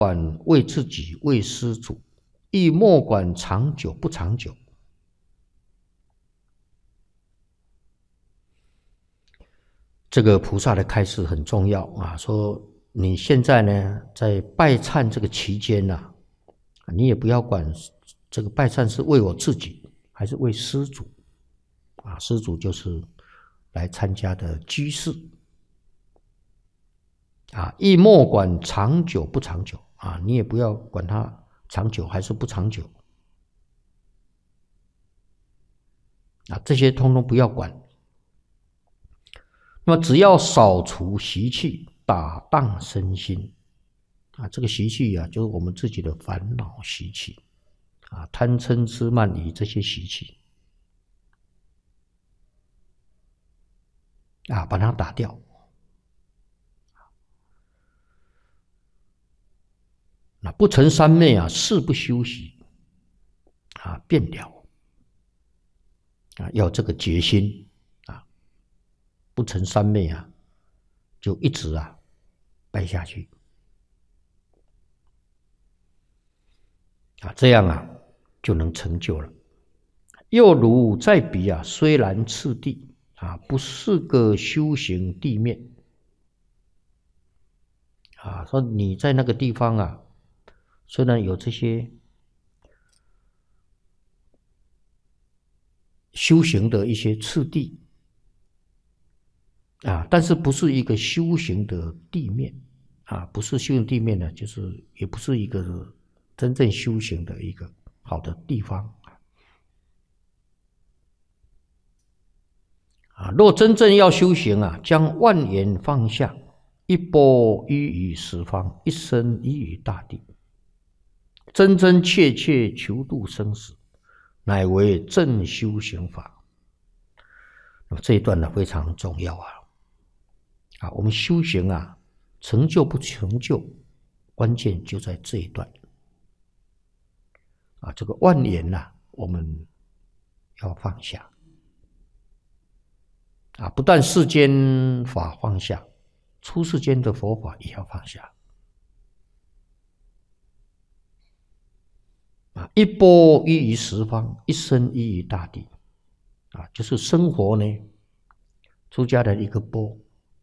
管为自己为施主，亦莫管长久不长久。这个菩萨的开示很重要啊，说你现在呢在拜忏这个期间啊，你也不要管这个拜忏是为我自己还是为施主啊，施主就是来参加的居士啊，亦莫管长久不长久啊，你也不要管它长久还是不长久啊，这些通通不要管。那么只要扫除习气，打荡身心啊，这个习气啊，就是我们自己的烦恼习气啊，贪嗔痴慢疑这些习气啊，把它打掉。那不成三昧啊，誓不休息啊，便了啊，要这个决心啊，不成三昧啊，就一直啊拜下去啊，这样啊就能成就了。又如再比啊，虽然次第啊，不是个修行地面啊，说你在那个地方啊，虽然有这些修行的一些次第啊，但是不是一个修行的地面啊，不是修行地面呢，就是也不是一个真正修行的一个好的地方啊。若真正要修行啊，将万缘放下，一波依于十方，一生依于大地，真真切切求度生死，乃为正修行法。那么这一段呢非常重要啊！我们修行啊，成就不成就，关键就在这一段啊。这个万缘啊，我们要放下啊，不但世间法放下，出世间的佛法也要放下。啊，一波依于十方，一生依于大地，啊，就是生活呢，出家的一个波，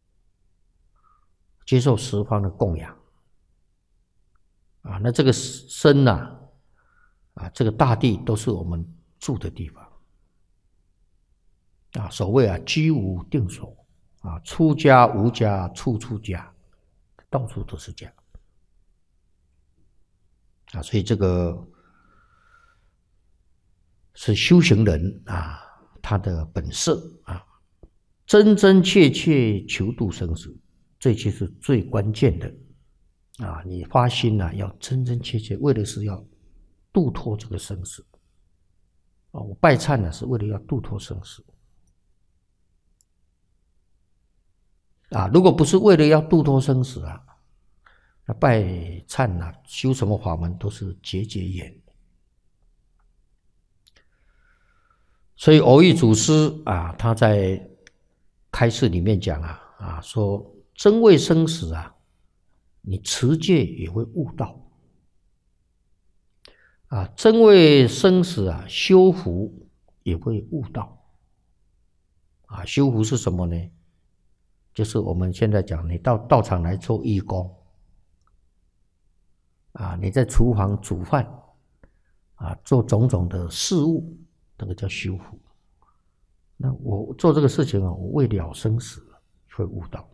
接受十方的供养，啊，那这个身呐，啊，这个大地都是我们住的地方，啊，所谓啊，居无定所，啊，出家无家，处处家，到处都是家，啊，所以这个是修行人啊，他的本色啊，真真切切求度生死，这就是最关键的啊！你发心啊，要真真切切，为的是要度脱这个生死啊！我拜忏呢，是为了要度脱生死啊！如果不是为了要度脱生死啊，那拜忏啊，修什么法门都是结缘。所以蕅益祖师啊，他在开示里面讲啊，说真为生死啊，你持戒也会悟道啊，真为生死啊，修福也会悟道啊。修福是什么呢？就是我们现在讲，你到道场来做义工啊，你在厨房煮饭啊，做种种的事物。那个叫修福。那我做这个事情啊，我为了生死会悟道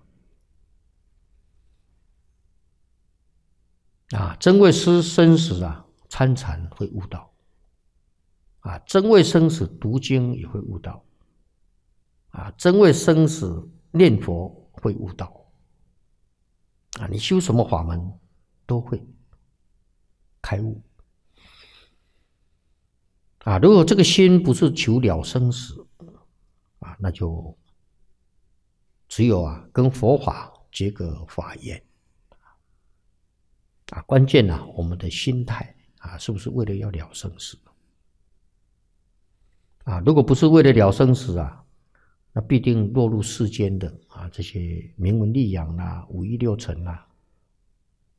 啊，真为生死啊，参禅会悟道啊，真为生死读经也会悟道啊，真为生死念佛会悟道啊，你修什么法门都会开悟。啊，如果这个心不是求了生死啊，那就只有啊跟佛法结个法缘啊。关键啊，我们的心态啊，是不是为了要了生死啊？如果不是为了了生死啊，那必定落入世间的啊这些名闻利养啦、五欲六尘啦